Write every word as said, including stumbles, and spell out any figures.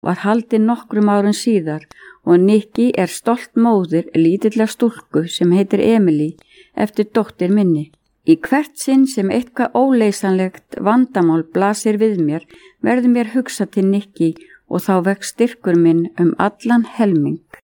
var haldin nokkrum árum síðar og Nikki er stolt móðir lítillar stúlku sem heitir Emily eftir dóttir minni. Í hvert sinn sem eitthvað óleysanlegt vandamál blasir við mér verður mér hugsa til Nikki og þá vex styrkur minn um allan helming.